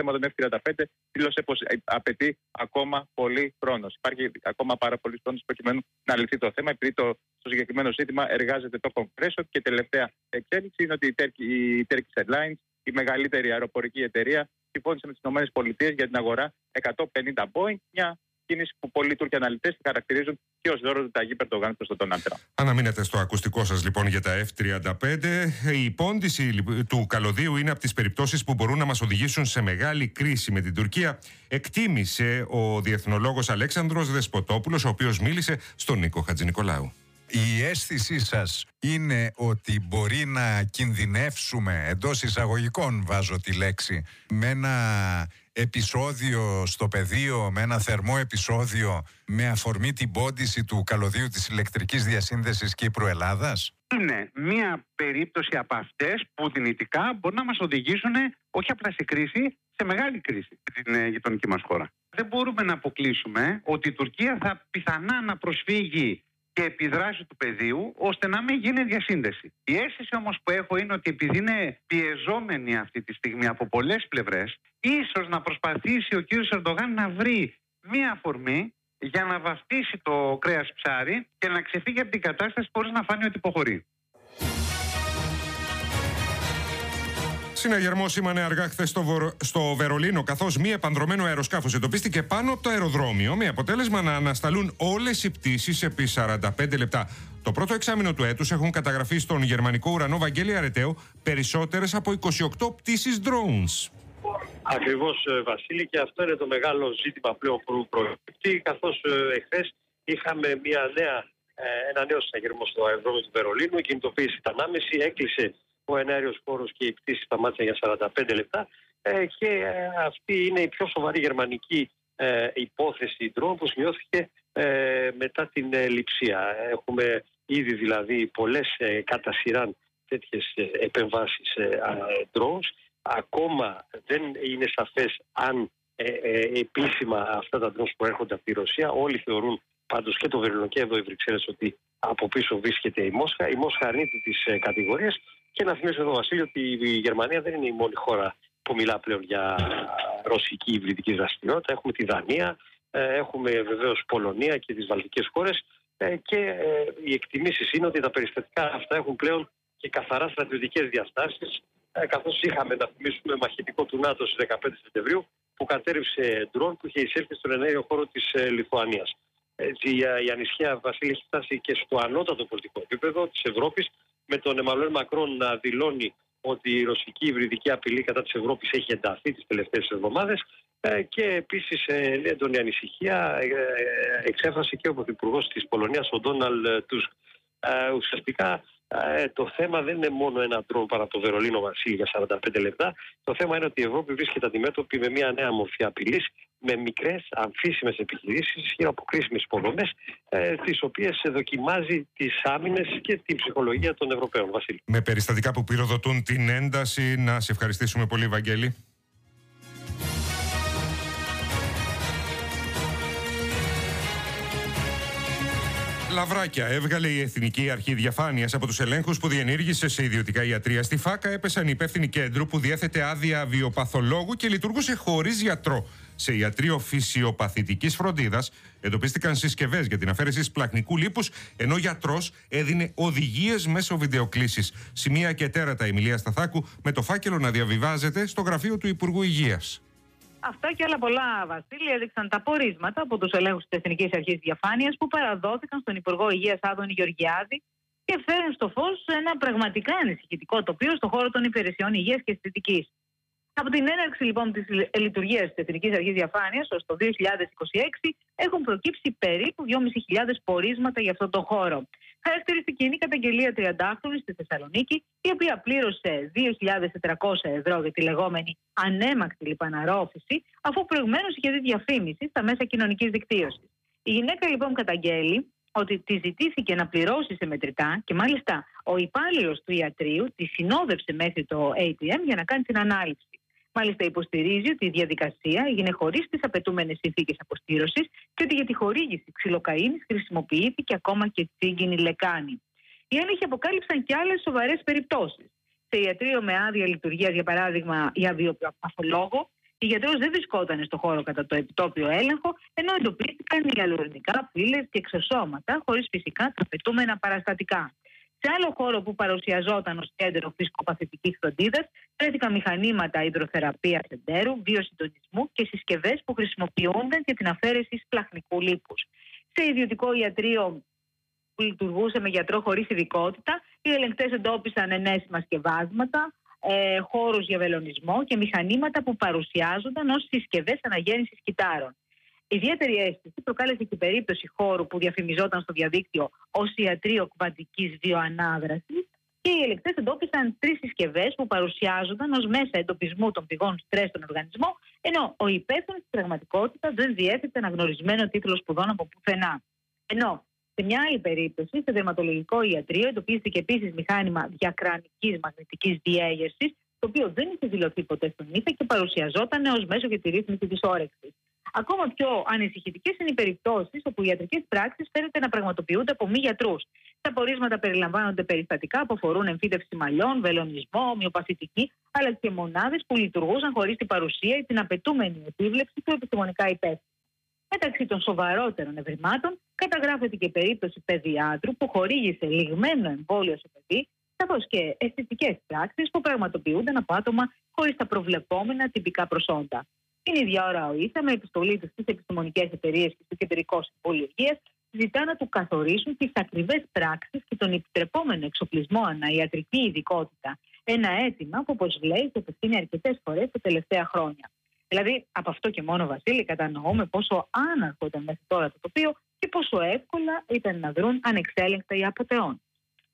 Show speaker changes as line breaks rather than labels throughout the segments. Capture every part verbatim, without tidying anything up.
θέμα των εφ τριάντα πέντε δήλωσε πως απαιτεί ακόμα πολύ χρόνο. Υπάρχει ακόμα πάρα πολύ χρόνο προκειμένου να λυθεί το θέμα, επειδή το, στο συγκεκριμένο ζήτημα εργάζεται το Κογκρέσο. Και τελευταία εξέλιξη είναι ότι η Turkish Airlines, η μεγαλύτερη αεροπορική εταιρεία, συμφώνησε με τις ΗΠΑ για την αγορά εκατόν πενήντα Boeing, μια κίνηση που πολλοί Τούρκοι αναλυτές χαρακτηρίζουν και ως δώρο του Ταγί Ερντογάν προς τον Ντόναλντ Τραμπ.
Αναμείνετε στο ακουστικό σας λοιπόν για τα εφ τριάντα πέντε. Η πόντιση του καλωδίου είναι από τις περιπτώσεις που μπορούν να μας οδηγήσουν σε μεγάλη κρίση με την Τουρκία, εκτίμησε ο διεθνολόγος Αλέξανδρος Δεσποτόπουλος, ο οποίος μίλησε στον Νίκο Χατζηνικολάου.
Η αίσθησή σας είναι ότι μπορεί να κινδυνεύσουμε, εντός εισαγωγικών βάζω τη λέξη, με ένα επεισόδιο στο πεδίο, με ένα θερμό επεισόδιο με αφορμή την πόντιση του καλωδίου της ηλεκτρικής διασύνδεσης Κύπρου-Ελλάδας?
Είναι μία περίπτωση από αυτές που δυνητικά μπορεί να μας οδηγήσουν όχι απλά σε κρίση, σε μεγάλη κρίση στην γειτονική μας χώρα. Δεν μπορούμε να αποκλείσουμε ότι η Τουρκία θα πιθανά να προσφύγει και επιδράσει του πεδίου ώστε να μην γίνει διασύνδεση. Η αίσθηση όμως που έχω είναι ότι επειδή είναι πιεζόμενη αυτή τη στιγμή από πολλές πλευρές, ίσως να προσπαθήσει ο κύριος Ερντογάν να βρει μία αφορμή για να βαφτίσει το κρέας ψάρι και να ξεφύγει από την κατάσταση χωρίς να φάνει ότι υποχωρεί.
Συναγερμό σήμανε αργά χθες στο, Βορο... στο Βερολίνο, καθώς μη επανδρωμένο αεροσκάφος εντοπίστηκε πάνω από το αεροδρόμιο, με αποτέλεσμα να ανασταλούν όλες οι πτήσεις επί σαράντα πέντε λεπτά. Το πρώτο εξάμηνο του έτους έχουν καταγραφεί στον γερμανικό ουρανό Βαγγέλη Αρετέου περισσότερες από είκοσι οκτώ πτήσεις drones.
Ακριβώς, Βασίλη, και αυτό είναι το μεγάλο ζήτημα πλέον που προκύπτει, καθώς εχθές είχαμε μια νέα, ένα νέο συναγερμό στο αεροδρόμιο του Βερολίνου, η κινητοποίηση ήταν άμεση, έκλεισε ο εναέριος χώρος και η πτήση σταμάτησε για σαράντα πέντε λεπτά ε, και ε, αυτή είναι η πιο σοβαρή γερμανική ε, υπόθεση drone που σημειώθηκε ε, μετά την ε, λειψία. Έχουμε ήδη δηλαδή πολλές ε, κατά σειράν τέτοιες ε, επεμβάσεις ε, ε, drones. Ακόμα δεν είναι σαφές αν ε, ε, επίσημα αυτά τα drones που έρχονται από τη Ρωσία. Όλοι θεωρούν πάντως, και το Βερολίνο και εδώ οι Βρυξέλλες, ότι από πίσω βρίσκεται η Μόσχα. Η Μόσχα αρνείται τις ε, κατηγορίες. Και να θυμίσω εδώ, Βασίλη, ότι η Γερμανία δεν είναι η μόνη χώρα που μιλά πλέον για ρωσική υβριδική δραστηριότητα. Έχουμε τη Δανία, έχουμε βεβαίως Πολωνία και τις βαλτικές χώρες και οι εκτιμήσεις είναι ότι τα περιστατικά αυτά έχουν πλέον και καθαρά στρατιωτικές διαστάσεις, καθώς είχαμε, να θυμίσουμε, μαχητικό του ΝΑΤΟ στις δεκαπέντε Σεπτεμβρίου που κατέρριψε ντρόν που είχε εισέλθει στον εναέριο χώρο της Λιθουανίας. Έτσι, η ανησυχία, Βασίλη, έχει φτάσει και στο ανώτατο πολιτικό επίπεδο της Ευρώπης, με τον Εμμανουέλ Μακρόν να δηλώνει ότι η ρωσική υβριδική απειλή κατά της Ευρώπης έχει ενταθεί τις τελευταίες εβδομάδες και επίσης έντονη ανησυχία εξέφρασε και ο Πρωθυπουργός της Πολωνίας, ο Ντόναλντ Τούσκ. Ουσιαστικά το θέμα δεν είναι μόνο ένα ντρόν παρά το Βερολίνο, Βασίλη, για σαράντα πέντε λεπτά. Το θέμα είναι ότι η Ευρώπη βρίσκεται αντιμέτωπη με μια νέα μορφή απειλής, με μικρές αμφίσιμες επιχειρήσεις γύρω από κρίσιμες υποδομές, ε, τις οποίες δοκιμάζει τις άμυνες και την ψυχολογία των Ευρωπαίων, Βασίλη.
Με περιστατικά που πυροδοτούν την ένταση, να σε ευχαριστήσουμε πολύ, Βαγγέλη. Λαβράκια έβγαλε η Εθνική Αρχή Διαφάνειας από τους ελέγχους που διενήργησε σε ιδιωτικά ιατρεία. Στη Φάκα έπεσαν οι υπεύθυνοι κέντρου που διέθετε άδεια βιοπαθολόγου και λειτουργούσε χωρίς γιατρό. Σε ιατρείο φυσιοπαθητικής φροντίδας εντοπίστηκαν συσκευές για την αφαίρεση σπλαχνικού λίπους, ενώ ο γιατρός έδινε οδηγίες μέσω βιντεοκλήσης. Σημεία και τέρατα η Μιλία Σταθάκου, με το φάκελο να διαβιβάζεται στο γραφείο του Υπουργού Υγείας.
Αυτά και άλλα πολλά, Βασίλη, έδειξαν τα πορίσματα από τους ελέγχους της Εθνικής Αρχής Διαφάνειας που παραδόθηκαν στον Υπουργό Υγείας Άδωνη Γεωργιάδη και φέρνουν στο φως ένα πραγματικά ανησυχητικό τοπίο στον χώρο των υπηρεσιών υγείας και αισθητικής. Από την έναρξη λοιπόν της λειτουργίας της Εθνικής Αρχής Διαφάνειας ως το δύο χιλιάδες είκοσι έξι έχουν προκύψει περίπου δυόμισι χιλιάδες πορίσματα για αυτόν τον χώρο. Χαρακτηριστική είναι η καταγγελία τριαντάχρονη στη Θεσσαλονίκη, η οποία πλήρωσε δύο χιλιάδες τετρακόσια ευρώ για τη λεγόμενη ανέμακτη λιπαναρρόφηση, αφού προηγουμένως είχε δει διαφήμιση στα μέσα κοινωνικής δικτύωσης. Η γυναίκα λοιπόν καταγγέλει ότι τη ζητήθηκε να πληρώσει σε μετρητά και μάλιστα ο υπάλληλος του ιατρείου τη συνόδευσε μέχρι το έι τι εμ για να κάνει την ανάληψη. Μάλιστα υποστηρίζει ότι η διαδικασία έγινε χωρίς τις απαιτούμενες συνθήκες αποστήρωσης και ότι για τη χορήγηση ξυλοκαΐνης χρησιμοποιήθηκε ακόμα και τσίγκινη λεκάνη. Οι έλεγχοι αποκάλυψαν και άλλες σοβαρές περιπτώσεις. Σε ιατρείο με άδεια λειτουργίας, για παράδειγμα για βιοπαθολόγο, Η γιατρός δεν βρισκόταν στο χώρο κατά το επιτόπιο έλεγχο, ενώ εντοπίστηκαν ιαλουρονικά, πύλες και εξωσώματα, χωρίς φυσικά τα απαιτούμενα παραστατικά. Σε άλλο χώρο που παρουσιαζόταν ως κέντρο φυσικοπαθητικής φροντίδας, βρέθηκαν μηχανήματα υδροθεραπείας εντέρου, βιοσυντονισμού και συσκευές που χρησιμοποιούνταν για την αφαίρεση σπλαχνικού λίπους. Σε ιδιωτικό ιατρείο που λειτουργούσε με γιατρό χωρίς ειδικότητα, οι ελεγκτές εντόπισαν ενέσιμα σκευάσματα, ε, χώρους για βελονισμό και μηχανήματα που παρουσιάζονταν ως συσκευές αναγέννησης κυτάρων. Ιδιαίτερη αίσθηση προκάλεσε και η περίπτωση χώρου που διαφημιζόταν στο διαδίκτυο ως ιατρείο κβαντικής βιοανάδρασης και οι ελεγκτές εντόπισαν τρεις συσκευές που παρουσιάζονταν ως μέσα εντοπισμού των πηγών στρες στον οργανισμό, ενώ ο υπεύθυνος στην πραγματικότητα δεν διέθετε αναγνωρισμένο τίτλο σπουδών από πουθενά. Ενώ σε μια άλλη περίπτωση, σε δερματολογικό ιατρείο, εντοπίστηκε επίσης μηχάνημα διακρανικής μαγνητικής διέγερσης, το οποίο δεν είχε δηλωθεί ποτέ στον ΙΠΑ και παρουσιαζόταν ως μέσο για τη ρύθμιση της όρεξης. Ακόμα πιο ανησυχητικές είναι οι περιπτώσεις όπου οι ιατρικές πράξεις φαίνεται να πραγματοποιούνται από μη γιατρούς. Τα πορίσματα περιλαμβάνονται περιστατικά που αφορούν εμφύτευση μαλλιών, βελονισμό, ομοιοπαθητική, αλλά και μονάδες που λειτουργούσαν χωρίς την παρουσία ή την απαιτούμενη επίβλεψη του επιστημονικά υπεύθυνου. Μεταξύ των σοβαρότερων ευρημάτων καταγράφεται και η περίπτωση παιδιάτρου που χορήγησε λιγμένο εμβόλιο σε παιδί, καθώς και αισθητικές πράξεις που πραγματοποιούνταν από άτομα χωρίς τα προβλεπόμενα τυπικά προσόντα. Την ίδια ώρα ο ΙΣΑ, με επιστολή του στις επιστημονικές εταιρείες και στο Κεντρικό Συμβούλιο Υγείας, ζητά να του καθορίσουν τις ακριβές πράξεις και τον επιτρεπόμενο εξοπλισμό ανά ιατρική ειδικότητα. Ένα αίτημα που, όπως λέει, το απευθύνει αρκετές φορές τα τελευταία χρόνια. Δηλαδή, από αυτό και μόνο, Βασίλη, κατανοούμε πόσο άναρχο ήταν μέχρι τώρα το τοπίο και πόσο εύκολα ήταν να δρουν ανεξέλεγκτα οι απατεών.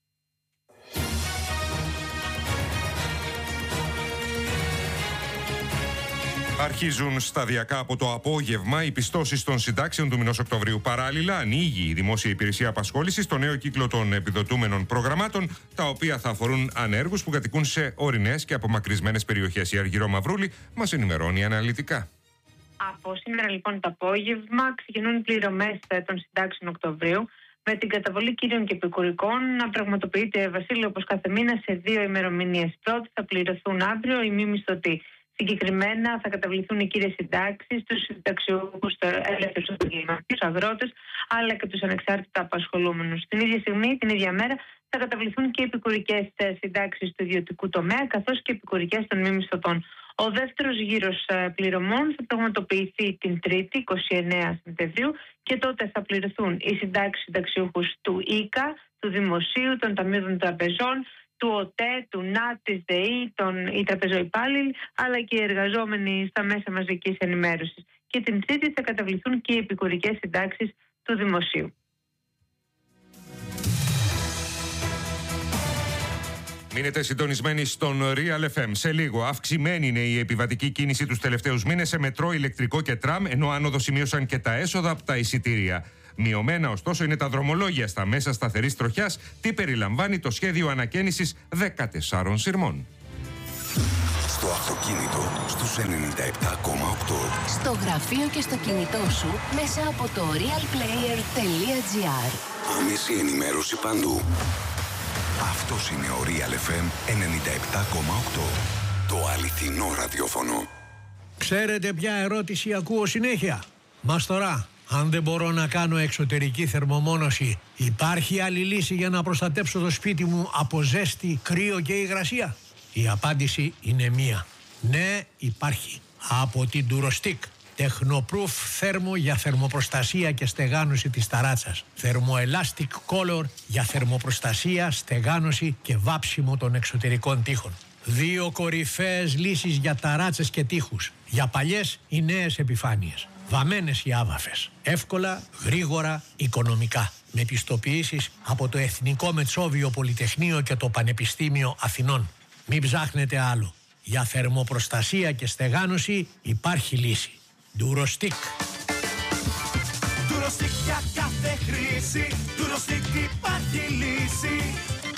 Αρχίζουν σταδιακά από το απόγευμα οι πιστώσεις των συντάξεων του μηνός Οκτωβρίου. Παράλληλα, ανοίγει η Δημόσια Υπηρεσία Απασχόλησης στο νέο κύκλο των επιδοτούμενων προγραμμάτων, τα οποία θα αφορούν ανέργους που κατοικούν σε ορεινές και απομακρυσμένες περιοχές. Η Αργυρό Μαυρούλη μας ενημερώνει αναλυτικά.
Από σήμερα λοιπόν το απόγευμα ξεκινούν οι πληρωμές των συντάξεων Οκτωβρίου, με την καταβολή κύριων και επικουρικών να πραγματοποιείται, Βασίλη, όπως κάθε μήνα σε δύο ημερομηνίες. Πρώτη θα πληρωθούν αύριο οι μη μισθωτοί. Συγκεκριμένα θα καταβληθούν οι κύριες συντάξεις, τους συνταξιούχους, ελεύθερους επαγγελματίες, αγρότες, αλλά και τους ανεξάρτητα απασχολούμενους. Την ίδια στιγμή, την ίδια μέρα, θα καταβληθούν και οι επικουρικές συντάξεις του ιδιωτικού τομέα, καθώς και οι επικουρικές των μη μισθωτών. Ο δεύτερος γύρος πληρωμών θα πραγματοποιηθεί την Τρίτη, είκοσι εννέα Σεπτεμβρίου, και τότε θα πληρωθούν οι συντάξεις συνταξιούχους του ΙΚΑ, του Δημοσίου, των Ταμείων των Τραπεζών, του ΟΤΕ, του ΝΑΤ, της ΔΕΗ, των, οι τραπεζοϊπάλληλοι, αλλά και οι εργαζόμενοι στα μέσα μαζικής ενημέρωσης. Και την Τρίτη θα καταβληθούν και οι επικουρικές συντάξεις του Δημοσίου.
Μείνετε συντονισμένοι στον Real εφ εμ. Σε λίγο, αυξημένη είναι η επιβατική κίνηση τους τελευταίους μήνες σε μετρό, ηλεκτρικό και τραμ, ενώ άνοδο σημείωσαν και τα έσοδα από τα εισιτήρια. Μειωμένα, ωστόσο, είναι τα δρομολόγια στα μέσα σταθερής τροχιάς. Τι περιλαμβάνει το σχέδιο ανακαίνησης δεκατεσσάρων σειρμών.
Στο αυτοκίνητο, στους ενενήντα επτά κόμμα οκτώ.
Στο γραφείο και στο κινητό σου, μέσα από το real player τελεία τζι άρ.
Άμεση ενημέρωση παντού. Αυτός είναι ο Real εφ εμ ενενήντα επτά κόμμα οκτώ. Το αληθινό ραδιόφωνο.
Ξέρετε ποια ερώτηση ακούω συνέχεια? Μας τώρα, αν δεν μπορώ να κάνω εξωτερική θερμομόνωση, υπάρχει άλλη λύση για να προστατέψω το σπίτι μου από ζέστη, κρύο και υγρασία? Η απάντηση είναι μία. Ναι, υπάρχει. Από την Durostick. Technoproof θέρμο για θερμοπροστασία και στεγάνωση της ταράτσας. Thermoelastic Color για θερμοπροστασία, στεγάνωση και βάψιμο των εξωτερικών τοίχων. Δύο κορυφαίες λύσεις για ταράτσες και τοίχους. Για παλιές ή νέες επιφάνειες. Βαμμένες ή άβαφες. Εύκολα, γρήγορα, οικονομικά. Με πιστοποιήσεις από το Εθνικό Μετσόβιο Πολυτεχνείο και το Πανεπιστήμιο Αθηνών. Μην ψάχνετε άλλο. Για θερμοπροστασία και στεγάνωση υπάρχει λύση. Durostick.
Durostick για κάθε χρήση. Durostick υπάρχει λύση.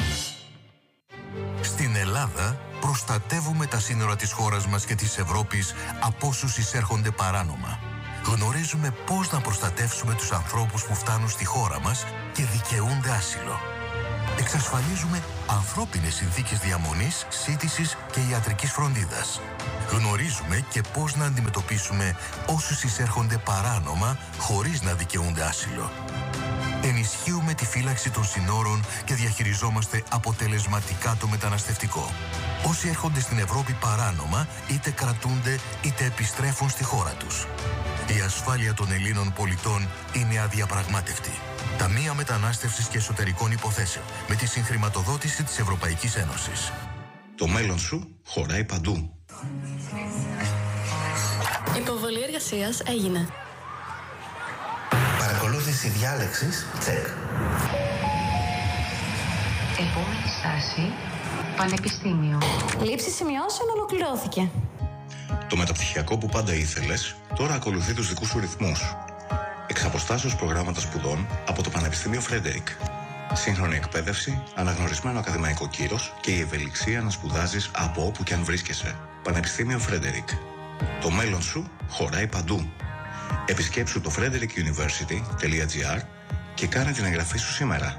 Στην Ελλάδα προστατεύουμε τα σύνορα της χώρας μας και της Ευρώπης από όσους εισέρχονται παράνομα. Γνωρίζουμε πώς να προστατεύσουμε τους ανθρώπους που φτάνουν στη χώρα μας και δικαιούνται άσυλο. εξασφαλίζουμε ανθρώπινες συνθήκες διαμονής, σύντησης και ιατρικής φροντίδας. Γνωρίζουμε και πώς να αντιμετωπίσουμε όσους εισέρχονται παράνομα χωρίς να δικαιούνται άσυλο. Ενισχύουμε τη φύλαξη των συνόρων και διαχειριζόμαστε αποτελεσματικά το μεταναστευτικό. Όσοι έρχονται στην Ευρώπη παράνομα, είτε κρατούνται είτε επιστρέφουν στη χώρα τους. Η ασφάλεια των Ελλήνων πολιτών είναι αδιαπραγμάτευτη. Ταμεία Μετανάστευσης και Εσωτερικών Υποθέσεων, με τη συγχρηματοδότηση της Ευρωπαϊκής Ένωσης.
Το μέλλον σου χωράει παντού.
Υποβολή εργασίας έγινε.
Παρακολούθηση διάλεξης, τσεκ.
Επόμενη στάση, Πανεπιστήμιο.
Λήψη σημειώσεων ολοκληρώθηκε.
Το μεταπτυχιακό που πάντα ήθελες, τώρα ακολουθεί τους δικούς σου ρυθμούς. Εξ αποστάσεως προγράμματα σπουδών από το Πανεπιστήμιο Φρέντερικ. Σύγχρονη εκπαίδευση, αναγνωρισμένο ακαδημαϊκό κύρος και η ευελιξία να σπουδάζεις από όπου και αν βρίσκεσαι. Πανεπιστήμιο Φρέντερικ. Το μέλλον σου χωράει παντού. Επισκέψου το frederick university dot g r και κάνε την εγγραφή σου σήμερα.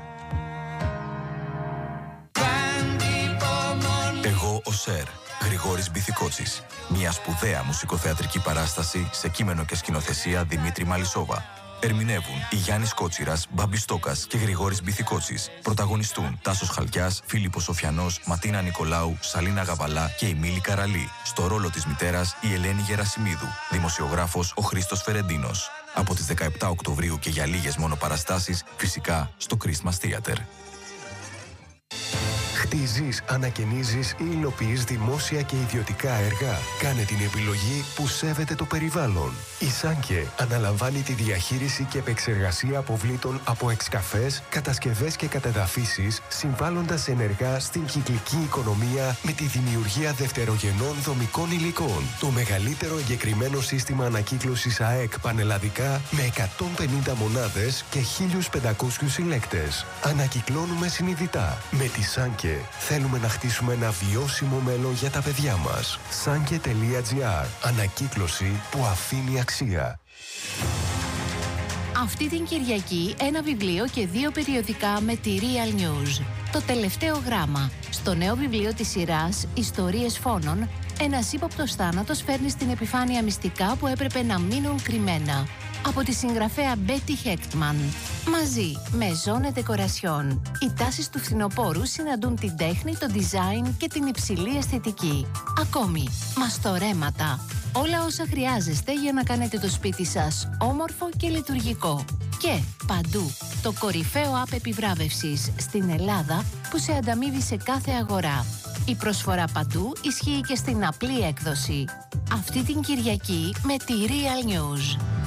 Εγώ ο Σερ, Γρηγόρης Μπιθικότσης. Μια σπουδαία μουσικοθεατρική παράσταση σε κείμενο και σκηνοθεσία Δημήτρη Μαλισσόβα. Ερμηνεύουν η Γιάννης Κότσιρας, Μπάμπης Στόκας και Γρηγόρης Μπιθικότσης. Πρωταγωνιστούν Τάσος Χαλκιάς, Φίλιππος Σοφιανός, Ματίνα Νικολάου, Σαλίνα Γαβαλά και η Μίλη Καραλή. Στο ρόλο της μητέρας η Ελένη Γερασιμίδου. Δημοσιογράφος ο Χρήστος Φερεντίνος. Από τις δεκαεπτά Οκτωβρίου και για λίγες μόνο παραστάσεις, φυσικά στο Christmas Theater.
Χτίζεις, ανακαινίζεις ή υλοποιείς δημόσια και ιδιωτικά έργα. Κάνε την επιλογή που σέβεται το περιβάλλον. Η Σάνκε αναλαμβάνει τη διαχείριση και επεξεργασία αποβλήτων από εξκαφές, κατασκευές και κατεδαφίσεις, συμβάλλοντας ενεργά στην κυκλική οικονομία με τη δημιουργία δευτερογενών δομικών υλικών. Το μεγαλύτερο εγκεκριμένο σύστημα ανακύκλωσης ΑΕΚ πανελλαδικά με εκατόν πενήντα μονάδες και χίλιους πεντακόσιους συλλέκτες. Ανακυκλώνουμε συνειδητά. Με τη Σάνκε θέλουμε να χτίσουμε ένα βιώσιμο μέλλον για τα παιδιά μας. Sanke τελεία gr. Ανακύκλωση που αφήνει αξία.
Αυτή την Κυριακή ένα βιβλίο και δύο περιοδικά με τη Real News. Το τελευταίο γράμμα. Στο νέο βιβλίο της σειράς «Ιστορίες φόνων», ένας ύποπτος θάνατος φέρνει στην επιφάνεια μυστικά που έπρεπε να μείνουν κρυμμένα. Από τη συγγραφέα Μπέτι Χέκτμαν. Μαζί με Ζώνε Ντεκορασιόν. Οι τάσεις του φθινοπόρου συναντούν την τέχνη, το design και την υψηλή αισθητική. Ακόμη, μαστορέματα. Όλα όσα χρειάζεστε για να κάνετε το σπίτι σας όμορφο και λειτουργικό. Και παντού, το κορυφαίο app επιβράβευσης στην Ελλάδα που σε ανταμείβει σε κάθε αγορά. Η προσφορά παντού ισχύει και στην απλή έκδοση. Αυτή την Κυριακή με τη Real News.